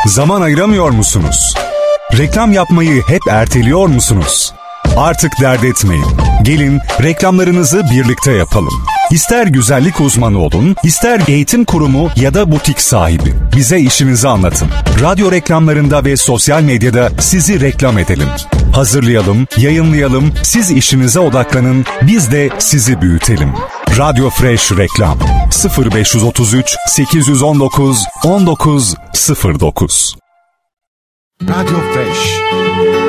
Zaman ayıramıyor musunuz? Reklam yapmayı hep erteliyor musunuz? Artık dert etmeyin. Gelin reklamlarınızı birlikte yapalım. İster güzellik uzmanı olun, ister eğitim kurumu ya da butik sahibi. Bize işinizi anlatın. Radyo reklamlarında ve sosyal medyada sizi reklam edelim. Hazırlayalım, yayınlayalım, siz işinize odaklanın, biz de sizi büyütelim. Radyo Fresh Reklam 0533 819 1909. Radyo Fresh.